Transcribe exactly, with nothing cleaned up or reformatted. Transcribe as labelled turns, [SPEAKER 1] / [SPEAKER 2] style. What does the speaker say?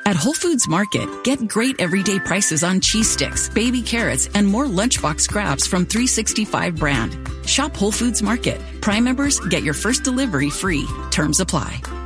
[SPEAKER 1] At Whole Foods Market, get great everyday prices on cheese sticks, baby carrots, and more lunchbox scraps from three sixty-five brand. Shop Whole Foods Market. Prime members get your first delivery free. Terms apply.